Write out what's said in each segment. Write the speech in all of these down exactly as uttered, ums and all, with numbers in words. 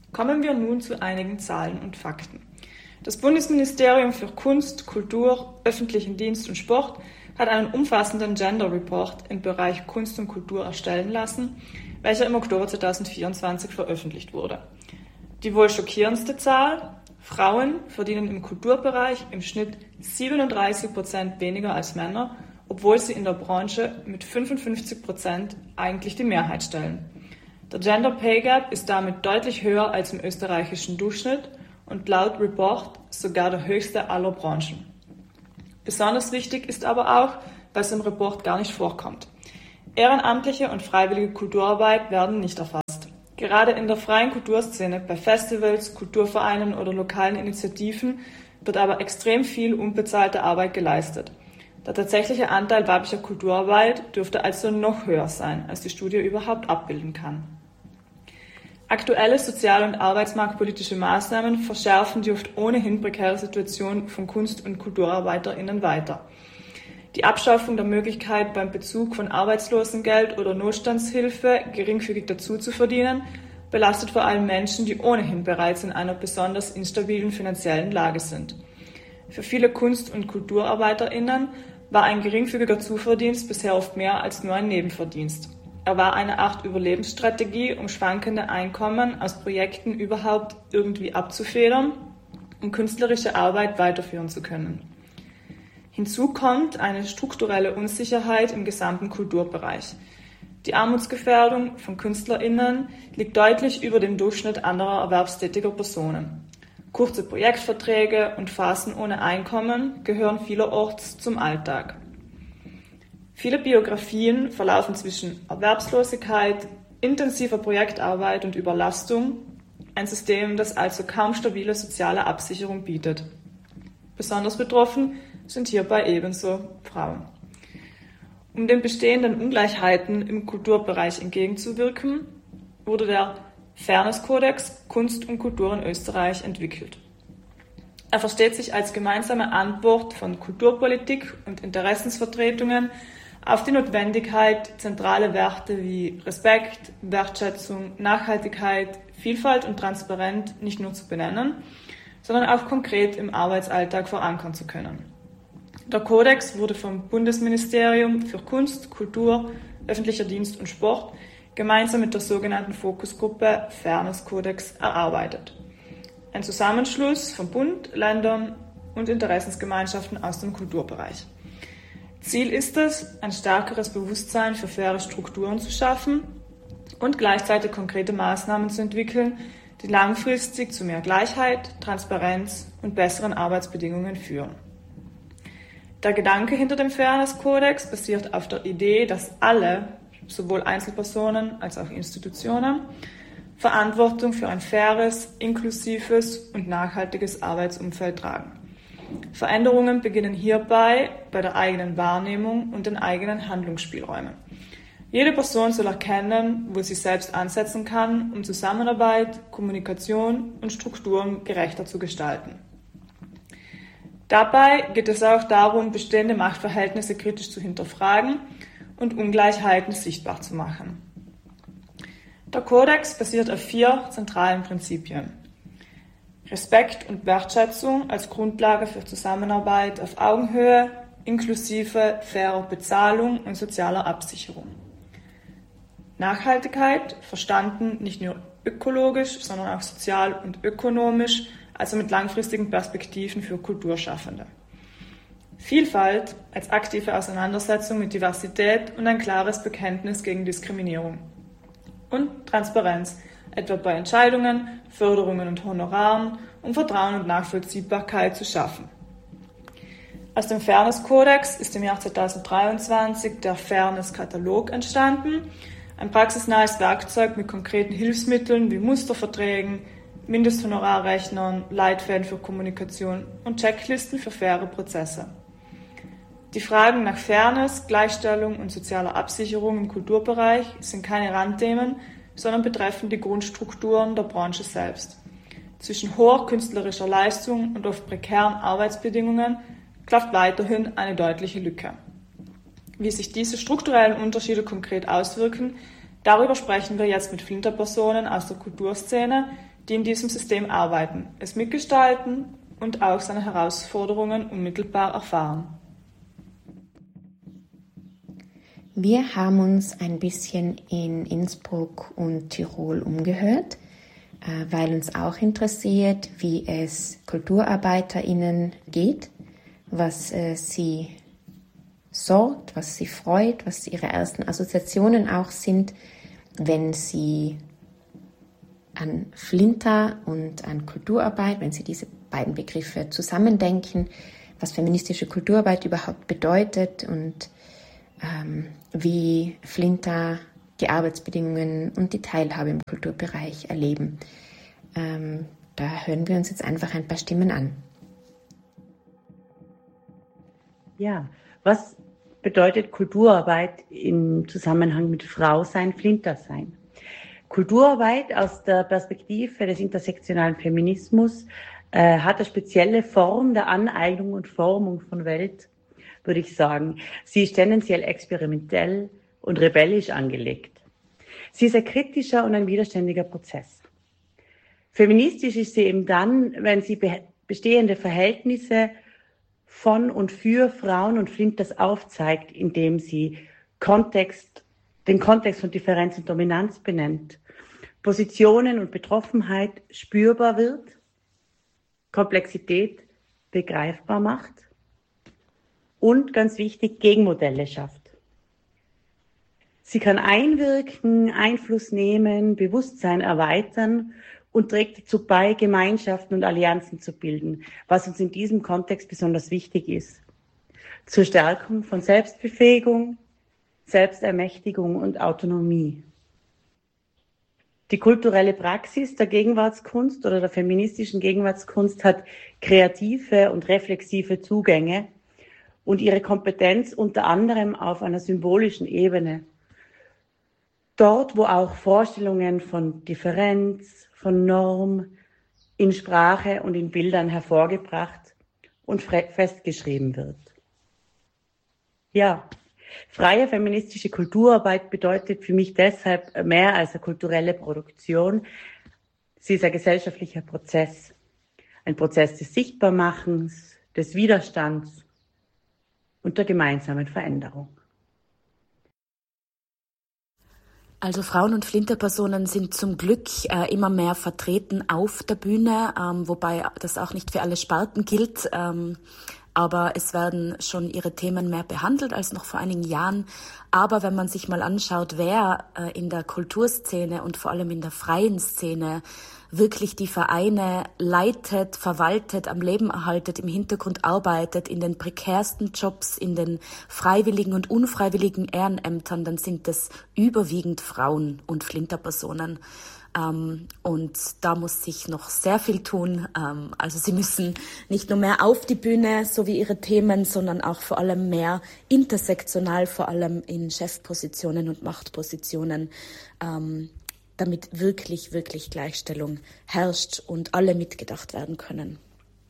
Kommen wir nun zu einigen Zahlen und Fakten. Das Bundesministerium für Kunst, Kultur, öffentlichen Dienst und Sport hat einen umfassenden Gender Report im Bereich Kunst und Kultur erstellen lassen, welcher im Oktober zweitausendvierundzwanzig veröffentlicht wurde. Die wohl schockierendste Zahl: Frauen verdienen im Kulturbereich im Schnitt siebenunddreißig Prozent weniger als Männer, obwohl sie in der Branche mit fünfundfünfzig Prozent eigentlich die Mehrheit stellen. Der Gender Pay Gap ist damit deutlich höher als im österreichischen Durchschnitt und laut Report sogar der höchste aller Branchen. Besonders wichtig ist aber auch, was im Report gar nicht vorkommt. Ehrenamtliche und freiwillige Kulturarbeit werden nicht erfasst. Gerade in der freien Kulturszene, bei Festivals, Kulturvereinen oder lokalen Initiativen wird aber extrem viel unbezahlte Arbeit geleistet. Der tatsächliche Anteil weiblicher Kulturarbeit dürfte also noch höher sein, als die Studie überhaupt abbilden kann. Aktuelle sozial- und arbeitsmarktpolitische Maßnahmen verschärfen die oft ohnehin prekäre Situation von Kunst- und KulturarbeiterInnen weiter. Die Abschaffung der Möglichkeit, beim Bezug von Arbeitslosengeld oder Notstandshilfe geringfügig dazu zu verdienen, belastet vor allem Menschen, die ohnehin bereits in einer besonders instabilen finanziellen Lage sind. Für viele Kunst- und KulturarbeiterInnen war ein geringfügiger Zuverdienst bisher oft mehr als nur ein Nebenverdienst. Er war eine Art Überlebensstrategie, um schwankende Einkommen aus Projekten überhaupt irgendwie abzufedern und künstlerische Arbeit weiterführen zu können. Hinzu kommt eine strukturelle Unsicherheit im gesamten Kulturbereich. Die Armutsgefährdung von KünstlerInnen liegt deutlich über dem Durchschnitt anderer erwerbstätiger Personen. Kurze Projektverträge und Phasen ohne Einkommen gehören vielerorts zum Alltag. Viele Biografien verlaufen zwischen Erwerbslosigkeit, intensiver Projektarbeit und Überlastung, ein System, das also kaum stabile soziale Absicherung bietet. Besonders betroffen sind hierbei ebenso Frauen. Um den bestehenden Ungleichheiten im Kulturbereich entgegenzuwirken, wurde der Fairness-Kodex Kunst und Kultur in Österreich entwickelt. Er versteht sich als gemeinsame Antwort von Kulturpolitik und Interessensvertretungen auf die Notwendigkeit, zentrale Werte wie Respekt, Wertschätzung, Nachhaltigkeit, Vielfalt und Transparenz nicht nur zu benennen, sondern auch konkret im Arbeitsalltag verankern zu können. Der Kodex wurde vom Bundesministerium für Kunst, Kultur, öffentlicher Dienst und Sport gemeinsam mit der sogenannten Fokusgruppe Fairness Kodex erarbeitet. Ein Zusammenschluss von Bund, Ländern und Interessensgemeinschaften aus dem Kulturbereich. Ziel ist es, ein stärkeres Bewusstsein für faire Strukturen zu schaffen und gleichzeitig konkrete Maßnahmen zu entwickeln, die langfristig zu mehr Gleichheit, Transparenz und besseren Arbeitsbedingungen führen. Der Gedanke hinter dem Fairness-Kodex basiert auf der Idee, dass alle, sowohl Einzelpersonen als auch Institutionen, Verantwortung für ein faires, inklusives und nachhaltiges Arbeitsumfeld tragen. Veränderungen beginnen hierbei bei der eigenen Wahrnehmung und den eigenen Handlungsspielräumen. Jede Person soll erkennen, wo sie selbst ansetzen kann, um Zusammenarbeit, Kommunikation und Strukturen gerechter zu gestalten. Dabei geht es auch darum, bestehende Machtverhältnisse kritisch zu hinterfragen und Ungleichheiten sichtbar zu machen. Der Kodex basiert auf vier zentralen Prinzipien. Respekt und Wertschätzung als Grundlage für Zusammenarbeit auf Augenhöhe, inklusive fairer Bezahlung und sozialer Absicherung. Nachhaltigkeit, verstanden nicht nur ökologisch, sondern auch sozial und ökonomisch, also mit langfristigen Perspektiven für Kulturschaffende. Vielfalt als aktive Auseinandersetzung mit Diversität und ein klares Bekenntnis gegen Diskriminierung. Und Transparenz, etwa bei Entscheidungen, Förderungen und Honoraren, um Vertrauen und Nachvollziehbarkeit zu schaffen. Aus dem Fairness-Kodex ist im Jahr zweitausenddreiundzwanzig der Fairness-Katalog entstanden, ein praxisnahes Werkzeug mit konkreten Hilfsmitteln wie Musterverträgen, Mindesthonorarrechnern, Leitfäden für Kommunikation und Checklisten für faire Prozesse. Die Fragen nach Fairness, Gleichstellung und sozialer Absicherung im Kulturbereich sind keine Randthemen, sondern betreffen die Grundstrukturen der Branche selbst. Zwischen hoher künstlerischer Leistung und oft prekären Arbeitsbedingungen klafft weiterhin eine deutliche Lücke. Wie sich diese strukturellen Unterschiede konkret auswirken, darüber sprechen wir jetzt mit Flinterpersonen aus der Kulturszene, die in diesem System arbeiten, es mitgestalten und auch seine Herausforderungen unmittelbar erfahren. Wir haben uns ein bisschen in Innsbruck und Tirol umgehört, weil uns auch interessiert, wie es KulturarbeiterInnen geht, was sie sorgt, was sie freut, was ihre ersten Assoziationen auch sind, wenn sie an Flinter und an Kulturarbeit, wenn sie diese beiden Begriffe zusammendenken, was feministische Kulturarbeit überhaupt bedeutet und ähm, wie Flinter die Arbeitsbedingungen und die Teilhabe im Kulturbereich erleben. Ähm, da hören wir uns jetzt einfach ein paar Stimmen an. Ja, was bedeutet Kulturarbeit im Zusammenhang mit Frausein, Flintersein? Kulturarbeit aus der Perspektive des intersektionalen Feminismus äh, hat eine spezielle Form der Aneignung und Formung von Welt, würde ich sagen. Sie ist tendenziell experimentell und rebellisch angelegt. Sie ist ein kritischer und ein widerständiger Prozess. Feministisch ist sie eben dann, wenn sie be- bestehende Verhältnisse von und für Frauen und Flinters aufzeigt, indem sie Kontext, den Kontext von Differenz und Dominanz benennt, Positionen und Betroffenheit spürbar wird, Komplexität begreifbar macht und, ganz wichtig, Gegenmodelle schafft. Sie kann einwirken, Einfluss nehmen, Bewusstsein erweitern und trägt dazu bei, Gemeinschaften und Allianzen zu bilden, was uns in diesem Kontext besonders wichtig ist. Zur Stärkung von Selbstbefähigung, Selbstermächtigung und Autonomie. Die kulturelle Praxis der Gegenwartskunst oder der feministischen Gegenwartskunst hat kreative und reflexive Zugänge und ihre Kompetenz unter anderem auf einer symbolischen Ebene. Dort, wo auch Vorstellungen von Differenz, von Norm in Sprache und in Bildern hervorgebracht und festgeschrieben wird. Ja, freie feministische Kulturarbeit bedeutet für mich deshalb mehr als eine kulturelle Produktion. Sie ist ein gesellschaftlicher Prozess, ein Prozess des Sichtbarmachens, des Widerstands und der gemeinsamen Veränderung. Also Frauen- und Flinterpersonen sind zum Glück äh, immer mehr vertreten auf der Bühne, ähm, wobei das auch nicht für alle Sparten gilt. Ähm, aber es werden schon ihre Themen mehr behandelt als noch vor einigen Jahren. Aber wenn man sich mal anschaut, wer äh, in der Kulturszene und vor allem in der freien Szene wirklich die Vereine leitet, verwaltet, am Leben erhaltet, im Hintergrund arbeitet, in den prekärsten Jobs, in den freiwilligen und unfreiwilligen Ehrenämtern, dann sind das überwiegend Frauen und Flinterpersonen. Ähm, und da muss sich noch sehr viel tun. Ähm, also sie müssen nicht nur mehr auf die Bühne, so wie ihre Themen, sondern auch vor allem mehr intersektional, vor allem in Chefpositionen und Machtpositionen, ähm, damit wirklich, wirklich Gleichstellung herrscht und alle mitgedacht werden können.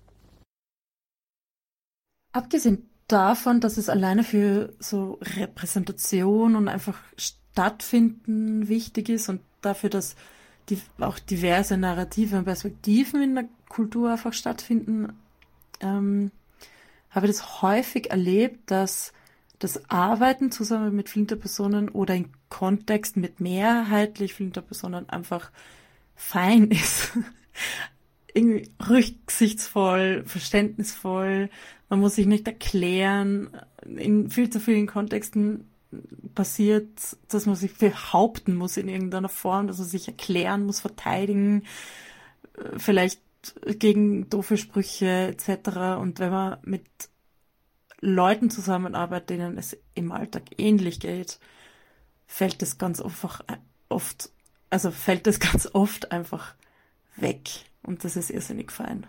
Abgesehen davon, dass es alleine für so Repräsentation und einfach Stattfinden wichtig ist und dafür, dass die, auch diverse Narrative und Perspektiven in der Kultur einfach stattfinden, ähm, habe ich das häufig erlebt, dass das Arbeiten zusammen mit Flinterpersonen oder in Kontext mit mehrheitlich Flinterpersonen einfach fein ist. Irgendwie rücksichtsvoll, verständnisvoll. Man muss sich nicht erklären. In viel zu vielen Kontexten passiert, dass man sich behaupten muss in irgendeiner Form, dass man sich erklären muss, verteidigen, vielleicht gegen doofe Sprüche et cetera. Und wenn man mit Leuten zusammenarbeitet, denen es im Alltag ähnlich geht, fällt es ganz einfach oft, also fällt es ganz oft einfach weg. Und das ist irrsinnig fein.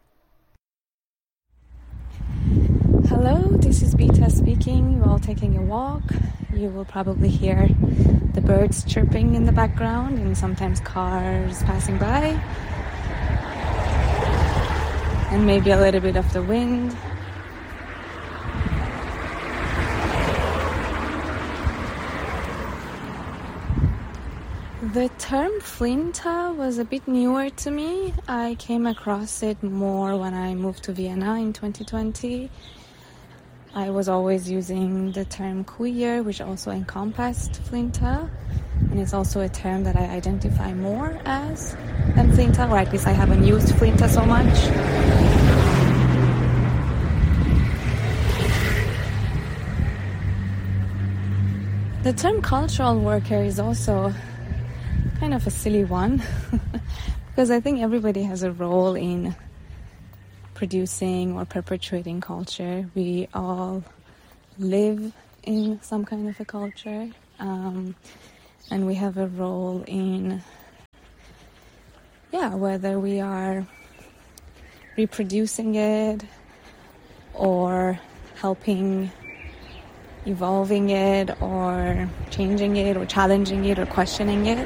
Hello, this is Bita speaking while taking a walk. You will probably hear the birds chirping in the background and sometimes cars passing by. And maybe a little bit of the wind. The term Flinta was a bit newer to me. I came across it more when I moved to Vienna in twenty twenty. I was always using the term queer, which also encompassed Flinta, and it's also a term that I identify more as than Flinta, or at least I haven't used Flinta so much. The term cultural worker is also kind of a silly one because I think everybody has a role in producing or perpetuating culture. We all live in some kind of a culture, um, and we have a role in, yeah, whether we are reproducing it or helping evolving it or changing it or challenging it or questioning it.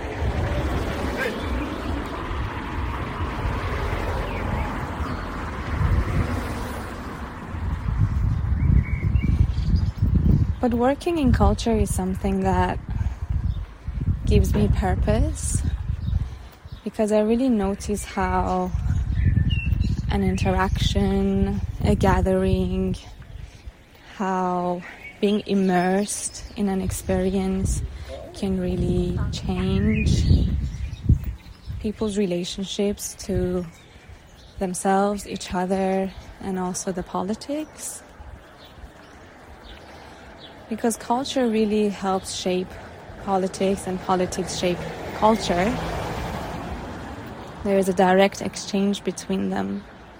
But working in culture is something that gives me purpose because I really notice how an interaction, a gathering, how being immersed in an experience can really change people's relationships to themselves, each other, and also the politics. Because culture really helps shape politics and politics shape culture. There is a direct exchange between them.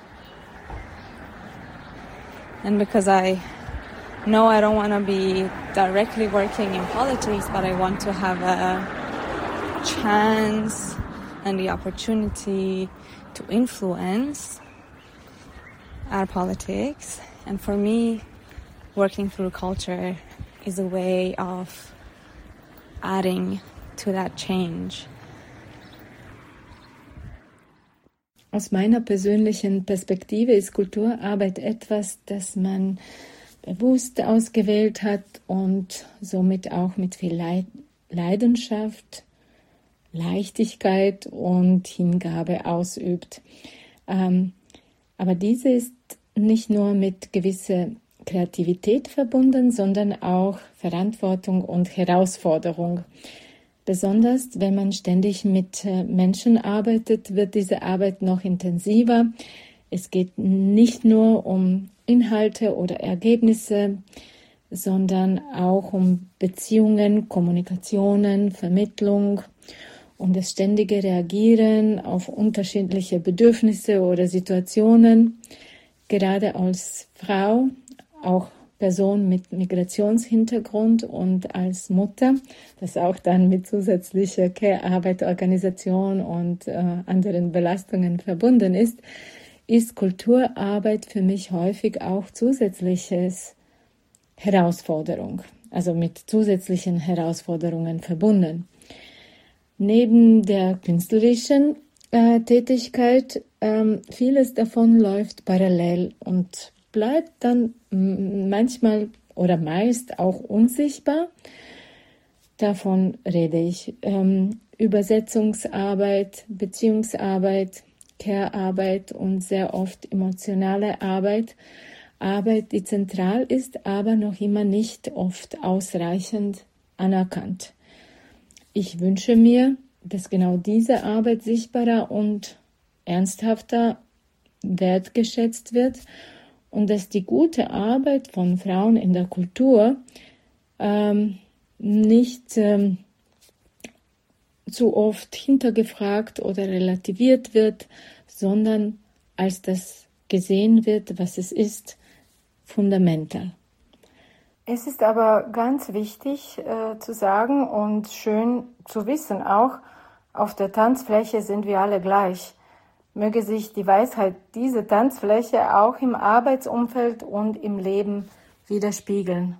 And because I know I don't want to be directly working in politics, but I want to have a chance and the opportunity to influence our politics. And for me, working through culture is a way of adding to that change. Aus meiner persönlichen Perspektive ist Kulturarbeit etwas, das man bewusst ausgewählt hat und somit auch mit viel Leidenschaft, Leichtigkeit und Hingabe ausübt. Ähm, aber diese ist nicht nur mit gewisser Kreativität verbunden, sondern auch Verantwortung und Herausforderung. Besonders wenn man ständig mit Menschen arbeitet, wird diese Arbeit noch intensiver. Es geht nicht nur um Inhalte oder Ergebnisse, sondern auch um Beziehungen, Kommunikationen, Vermittlung, um das ständige Reagieren auf unterschiedliche Bedürfnisse oder Situationen. Gerade als Frau, auch Person mit Migrationshintergrund und als Mutter, das auch dann mit zusätzlicher Care-Arbeit, Organisation und äh, anderen Belastungen verbunden ist, ist Kulturarbeit für mich häufig auch zusätzliches Herausforderung, also mit zusätzlichen Herausforderungen verbunden. Neben der künstlerischen äh, Tätigkeit, ähm, vieles davon läuft parallel und bleibt dann manchmal oder meist auch unsichtbar. Davon rede ich. Ähm, Übersetzungsarbeit, Beziehungsarbeit, Care-Arbeit und sehr oft emotionale Arbeit. Arbeit, die zentral ist, aber noch immer nicht oft ausreichend anerkannt. Ich wünsche mir, dass genau diese Arbeit sichtbarer und ernsthafter wertgeschätzt wird und dass die gute Arbeit von Frauen in der Kultur ähm, nicht ähm, zu oft hintergefragt oder relativiert wird, sondern als das gesehen wird, was es ist, fundamental. Es ist aber ganz wichtig äh, zu sagen und schön zu wissen auch, auf der Tanzfläche sind wir alle gleich. Möge sich die Weisheit dieser Tanzfläche auch im Arbeitsumfeld und im Leben widerspiegeln.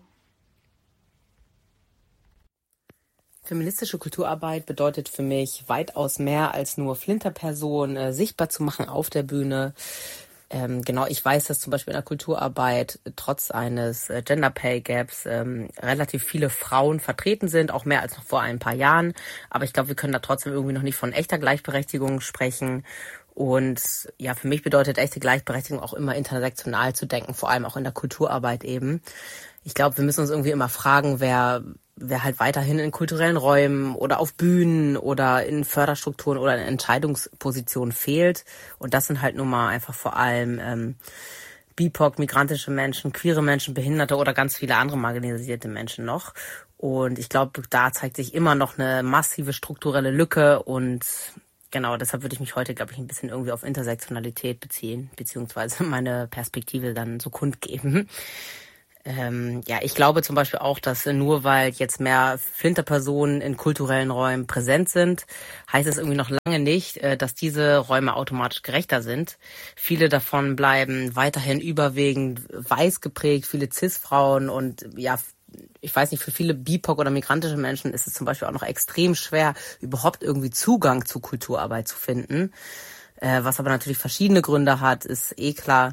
Feministische Kulturarbeit bedeutet für mich weitaus mehr als nur Flinterpersonen äh, sichtbar zu machen auf der Bühne. Ähm, genau, ich weiß, dass zum Beispiel in der Kulturarbeit trotz eines äh, Gender Pay Gaps ähm, relativ viele Frauen vertreten sind, auch mehr als noch vor ein paar Jahren. Aber ich glaube, wir können da trotzdem irgendwie noch nicht von echter Gleichberechtigung sprechen. Und ja, für mich bedeutet echte Gleichberechtigung auch immer intersektional zu denken, vor allem auch in der Kulturarbeit eben. Ich glaube, wir müssen uns irgendwie immer fragen, wer wer halt weiterhin in kulturellen Räumen oder auf Bühnen oder in Förderstrukturen oder in Entscheidungspositionen fehlt. Und das sind halt nun mal einfach vor allem ähm, B I P O C, migrantische Menschen, queere Menschen, Behinderte oder ganz viele andere marginalisierte Menschen noch. Und ich glaube, da zeigt sich immer noch eine massive strukturelle Lücke und genau, deshalb würde ich mich heute, glaube ich, ein bisschen irgendwie auf Intersektionalität beziehen, beziehungsweise meine Perspektive dann so kundgeben. Ähm, ja, ich glaube zum Beispiel auch, dass nur weil jetzt mehr Flinterpersonen in kulturellen Räumen präsent sind, heißt es irgendwie noch lange nicht, äh, dass diese Räume automatisch gerechter sind. Viele davon bleiben weiterhin überwiegend weiß geprägt, viele Cis-Frauen und ja, ich weiß nicht, für viele B I P O C oder migrantische Menschen ist es zum Beispiel auch noch extrem schwer, überhaupt irgendwie Zugang zu Kulturarbeit zu finden. Äh, was aber natürlich verschiedene Gründe hat, ist eh klar.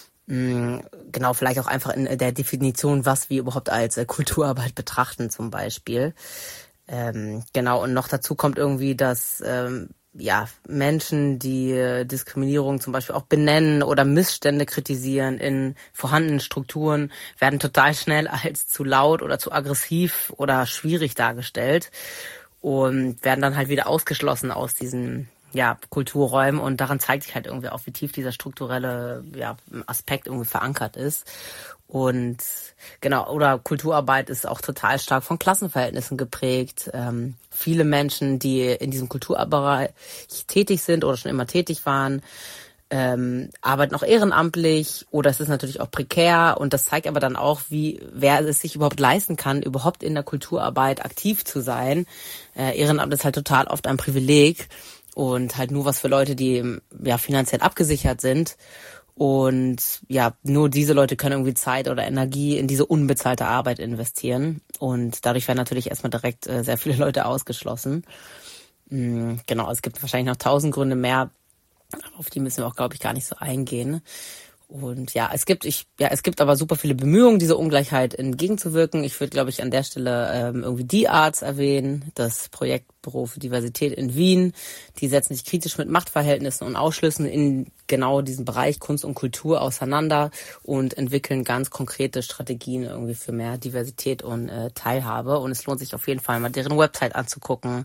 Genau, vielleicht auch einfach in der Definition, was wir überhaupt als äh, Kulturarbeit betrachten zum Beispiel. Ähm, genau, und noch dazu kommt irgendwie, dass ähm, ja Menschen, die äh, Diskriminierung zum Beispiel auch benennen oder Missstände kritisieren in vorhandenen Strukturen, werden total schnell als zu laut oder zu aggressiv oder schwierig dargestellt und werden dann halt wieder ausgeschlossen aus diesen ja, Kulturräumen und daran zeigt sich halt irgendwie auch, wie tief dieser strukturelle ja, Aspekt irgendwie verankert ist. Und genau, oder Kulturarbeit ist auch total stark von Klassenverhältnissen geprägt. Ähm, viele Menschen, die in diesem Kulturbereich tätig sind oder schon immer tätig waren, ähm, arbeiten auch ehrenamtlich oder es ist natürlich auch prekär und das zeigt aber dann auch, wie wer es sich überhaupt leisten kann, überhaupt in der Kulturarbeit aktiv zu sein. Äh, Ehrenamt ist halt total oft ein Privileg. Und halt nur was für Leute, die ja finanziell abgesichert sind. Und ja, nur diese Leute können irgendwie Zeit oder Energie in diese unbezahlte Arbeit investieren. Und dadurch werden natürlich erstmal direkt äh, sehr viele Leute ausgeschlossen. Mhm, genau, es gibt wahrscheinlich noch tausend Gründe mehr. Auf die müssen wir auch, glaube ich, gar nicht so eingehen. Und ja, es gibt ich ja es gibt aber super viele Bemühungen, dieser Ungleichheit entgegenzuwirken. Ich würde, glaube ich, an der Stelle ähm, irgendwie die Arts erwähnen, das Projektbüro für Diversität in Wien. Die setzen sich kritisch mit Machtverhältnissen und Ausschlüssen in genau diesem Bereich Kunst und Kultur auseinander und entwickeln ganz konkrete Strategien irgendwie für mehr Diversität und äh, Teilhabe. Und es lohnt sich auf jeden Fall mal deren Website anzugucken.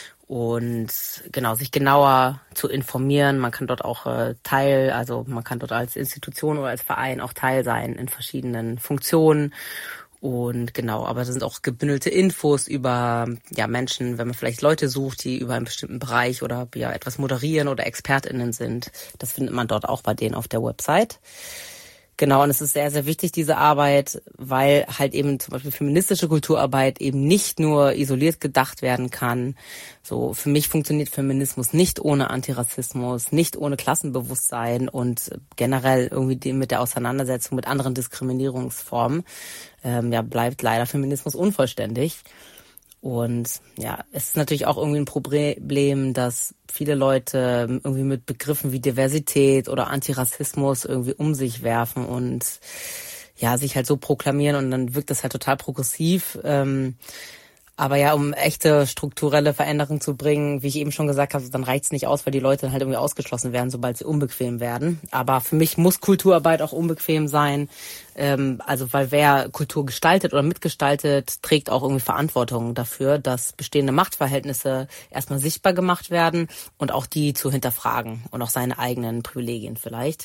Und genau, sich genauer zu informieren. Man kann dort auch äh, Teil, also man kann dort als Institution oder als Verein auch Teil sein in verschiedenen Funktionen. Und genau, aber da sind auch gebündelte Infos über ja Menschen, wenn man vielleicht Leute sucht, die über einen bestimmten Bereich oder ja etwas moderieren oder ExpertInnen sind. Das findet man dort auch bei denen auf der Website. Genau, und es ist sehr, sehr wichtig, diese Arbeit, weil halt eben zum Beispiel feministische Kulturarbeit eben nicht nur isoliert gedacht werden kann. So, für mich funktioniert Feminismus nicht ohne Antirassismus, nicht ohne Klassenbewusstsein und generell irgendwie mit der Auseinandersetzung mit anderen Diskriminierungsformen. Ähm, ja, bleibt leider Feminismus unvollständig. Und ja, es ist natürlich auch irgendwie ein Problem, dass viele Leute irgendwie mit Begriffen wie Diversität oder Antirassismus irgendwie um sich werfen und ja, sich halt so proklamieren und dann wirkt das halt total progressiv. Ähm, aber ja, um echte strukturelle Veränderungen zu bringen, wie ich eben schon gesagt habe, dann reicht's nicht aus, weil die Leute halt irgendwie ausgeschlossen werden, sobald sie unbequem werden. Aber für mich muss Kulturarbeit auch unbequem sein. Ähm, also weil wer Kultur gestaltet oder mitgestaltet, trägt auch irgendwie Verantwortung dafür, dass bestehende Machtverhältnisse erstmal sichtbar gemacht werden und auch die zu hinterfragen und auch seine eigenen Privilegien vielleicht.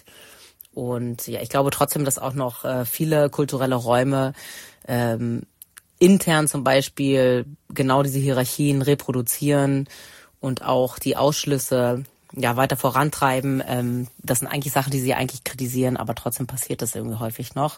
Und ja, ich glaube trotzdem, dass auch noch äh, viele kulturelle Räume ähm, intern zum Beispiel genau diese Hierarchien reproduzieren und auch die Ausschlüsse ja weiter vorantreiben. Ähm, das sind eigentlich Sachen, die sie eigentlich kritisieren, aber trotzdem passiert das irgendwie häufig noch.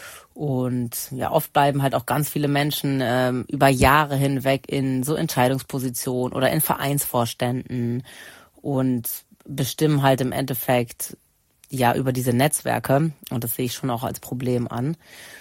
Und ja, oft bleiben halt auch ganz viele Menschen ähm, über Jahre hinweg in so Entscheidungspositionen oder in Vereinsvorständen und bestimmen halt im Endeffekt ja über diese Netzwerke. Und das sehe ich schon auch als Problem an.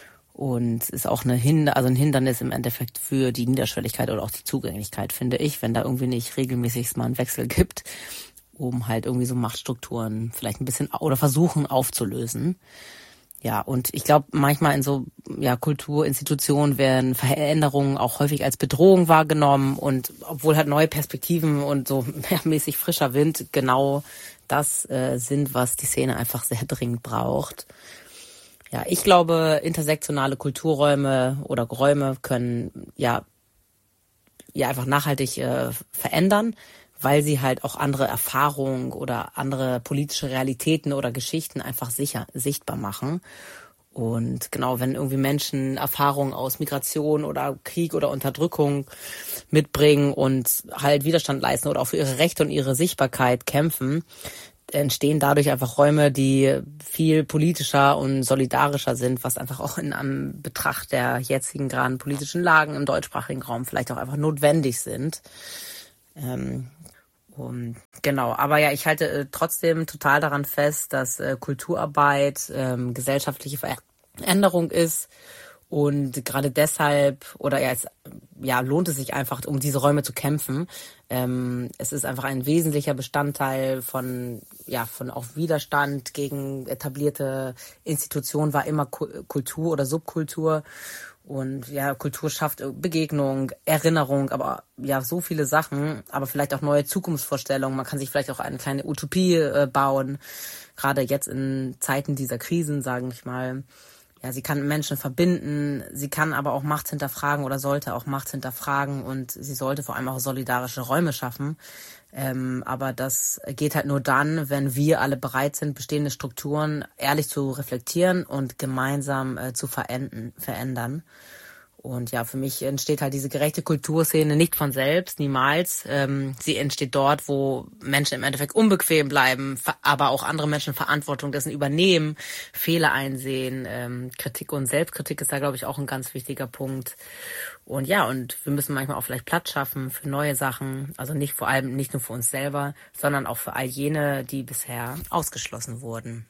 Und ist auch eine Hinder- also ein Hindernis im Endeffekt für die Niederschwelligkeit oder auch die Zugänglichkeit, finde ich, wenn da irgendwie nicht regelmäßig mal einen Wechsel gibt. um halt irgendwie so Machtstrukturen vielleicht ein bisschen oder versuchen aufzulösen. Ja, und ich glaube, manchmal in so ja Kulturinstitutionen werden Veränderungen auch häufig als Bedrohung wahrgenommen und obwohl halt neue Perspektiven und so mehrmäßig frischer Wind genau das äh, sind, was die Szene einfach sehr dringend braucht. Ja, ich glaube, intersektionale Kulturräume oder Räume können ja ja einfach nachhaltig äh, verändern, weil sie halt auch andere Erfahrungen oder andere politische Realitäten oder Geschichten einfach sicher sichtbar machen. Und genau, wenn irgendwie Menschen Erfahrungen aus Migration oder Krieg oder Unterdrückung mitbringen und halt Widerstand leisten oder auch für ihre Rechte und ihre Sichtbarkeit kämpfen, entstehen dadurch einfach Räume, die viel politischer und solidarischer sind, was einfach auch in einem Betracht der jetzigen gerade politischen Lagen im deutschsprachigen Raum vielleicht auch einfach notwendig sind. Ähm, Um, genau, aber ja, ich halte äh, trotzdem total daran fest, dass äh, Kulturarbeit ähm, gesellschaftliche Veränderung ist und gerade deshalb oder ja, es ja lohnt es sich einfach, um diese Räume zu kämpfen. Ähm, es ist einfach ein wesentlicher Bestandteil von ja von auch Widerstand gegen etablierte Institutionen war immer Ku- Kultur oder Subkultur. Und ja, Kultur schafft Begegnung, Erinnerung, aber ja, so viele Sachen, aber vielleicht auch neue Zukunftsvorstellungen. Man kann sich vielleicht auch eine kleine Utopie äh, bauen, gerade jetzt in Zeiten dieser Krisen, sage ich mal. Ja, sie kann Menschen verbinden, sie kann aber auch Macht hinterfragen oder sollte auch Macht hinterfragen und sie sollte vor allem auch solidarische Räume schaffen. Ähm, aber das geht halt nur dann, wenn wir alle bereit sind, bestehende Strukturen ehrlich zu reflektieren und gemeinsam äh, zu verenden, verändern. Und ja, für mich entsteht halt diese gerechte Kulturszene nicht von selbst, niemals. Ähm, sie entsteht dort, wo Menschen im Endeffekt unbequem bleiben, aber auch andere Menschen Verantwortung dessen übernehmen, Fehler einsehen. Ähm, Kritik und Selbstkritik ist da, glaube ich, auch ein ganz wichtiger Punkt. Und ja, und wir müssen manchmal auch vielleicht Platz schaffen für neue Sachen. Also nicht vor allem, nicht nur für uns selber, sondern auch für all jene, die bisher ausgeschlossen wurden.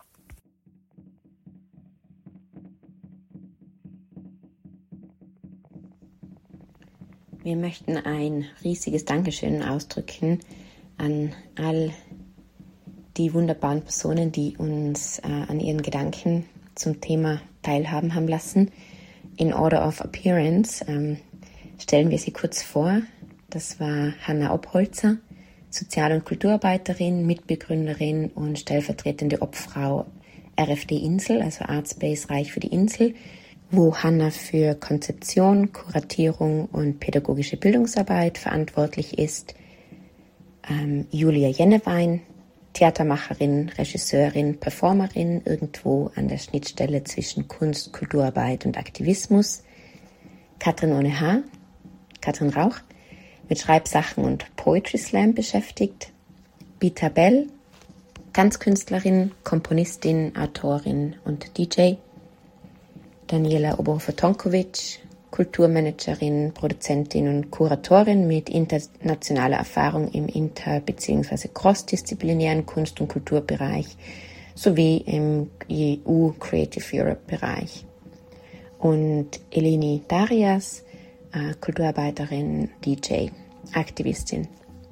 Wir möchten ein riesiges Dankeschön ausdrücken an all die wunderbaren Personen, die uns äh, an ihren Gedanken zum Thema teilhaben haben lassen. In Order of Appearance ähm, stellen wir sie kurz vor. Das war Hanna Obholzer, Sozial- und Kulturarbeiterin, Mitbegründerin und stellvertretende Obfrau R F D Insel, also Artspace Reich für die Insel, wo Hanna für Konzeption, Kuratierung und pädagogische Bildungsarbeit verantwortlich ist. Ähm, Julia Jennewein, Theatermacherin, Regisseurin, Performerin, irgendwo an der Schnittstelle zwischen Kunst, Kulturarbeit und Aktivismus. Katrin ohne H, Katrin Rauch, mit Schreibsachen und Poetry Slam beschäftigt. Bita Bell, Tanzkünstlerin, Komponistin, Autorin und D J. Daniela Oberhofer-Tonkovic, Kulturmanagerin, Produzentin und Kuratorin mit internationaler Erfahrung im inter- bzw. crossdisziplinären Kunst- und Kulturbereich sowie im E U Creative Europe Bereich. Und Eleni Darias, äh, Kulturarbeiterin, D J, Aktivistin.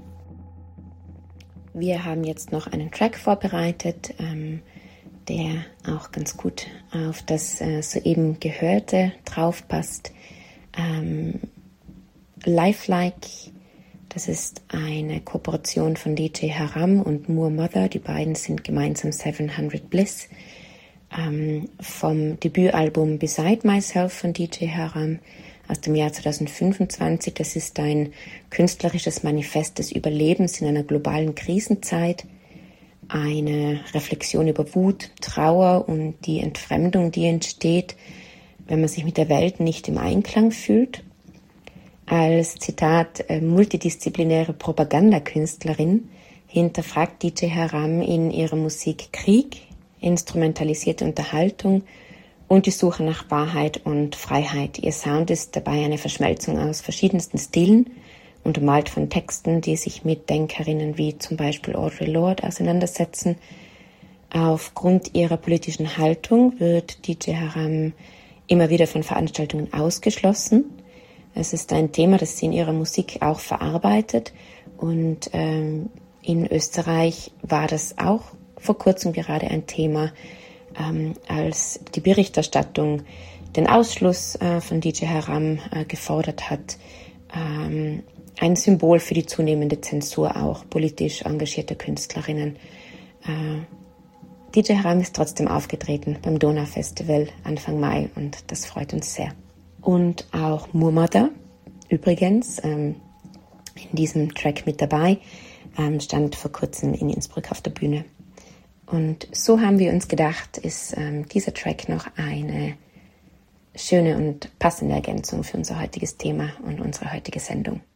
Wir haben jetzt noch einen Track vorbereitet, ähm, der auch ganz gut auf das äh, soeben Gehörte draufpasst. Ähm, Lifelike, das ist eine Kooperation von D J Haram und Moor Mother. Die beiden sind gemeinsam seven hundred Bliss. Ähm, vom Debütalbum Beside Myself von D J Haram aus dem Jahr zwanzig fünfundzwanzig. Das ist ein künstlerisches Manifest des Überlebens in einer globalen Krisenzeit. Eine Reflexion über Wut, Trauer und die Entfremdung, die entsteht, wenn man sich mit der Welt nicht im Einklang fühlt. Als Zitat äh, multidisziplinäre Propagandakünstlerin hinterfragt D J Haram in ihrer Musik Krieg, instrumentalisierte Unterhaltung und die Suche nach Wahrheit und Freiheit. Ihr Sound ist dabei eine Verschmelzung aus verschiedensten Stilen, untermalt von Texten, die sich mit Denkerinnen wie zum Beispiel Audre Lorde auseinandersetzen. Aufgrund ihrer politischen Haltung wird D J Haram immer wieder von Veranstaltungen ausgeschlossen. Es ist ein Thema, das sie in ihrer Musik auch verarbeitet und ähm, In Österreich war das auch vor kurzem gerade ein Thema, ähm, als die Berichterstattung den Ausschluss äh, von D J Haram äh, gefordert hat. Ähm, ein Symbol für die zunehmende Zensur auch politisch engagierter Künstlerinnen. Äh, D J Haram ist trotzdem aufgetreten beim Donaufestival Anfang Mai und das freut uns sehr. Und auch Murmada, übrigens, ähm, in diesem Track mit dabei, ähm, stand vor kurzem in Innsbruck auf der Bühne. Und so haben wir uns gedacht, ist ähm, dieser Track noch eine schöne und passende Ergänzung für unser heutiges Thema und unsere heutige Sendung.